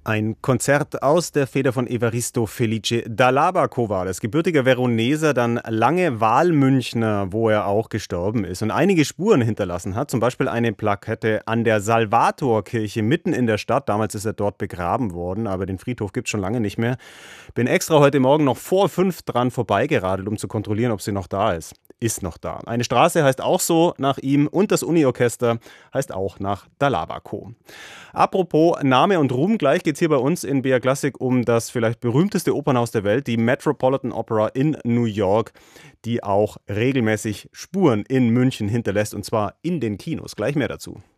Ein Konzert aus der Feder von Evaristo Felice Dall'Abaco war das. Gebürtiger Veroneser, dann lange Wahlmünchner, wo er auch gestorben ist und einige Spuren hinterlassen hat. Zum Beispiel eine Plakette an der Salvatorkirche mitten in der Stadt. Damals ist er dort begraben worden, aber den Friedhof gibt es schon lange nicht mehr. Bin extra heute Morgen noch vor 5 dran vorbeigeradelt, um zu kontrollieren, ob sie noch da ist. Ist noch da. Eine Straße heißt auch so nach ihm und das Uni-Orchester heißt auch nach Dall'Abaco. Apropos Name und Ruhm, gleich geht's hier bei uns in BR Classic um das vielleicht berühmteste Opernhaus der Welt, die Metropolitan Opera in New York, die auch regelmäßig Spuren in München hinterlässt, und zwar in den Kinos. Gleich mehr dazu.